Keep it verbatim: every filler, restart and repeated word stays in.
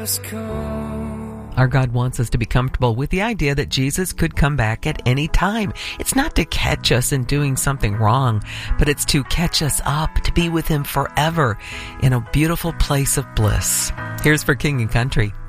must come. Our God wants us to be comfortable with the idea that Jesus could come back at any time. It's not to catch us in doing something wrong, but it's to catch us up, to be with Him forever in a beautiful place of bliss. Here's For King and Country.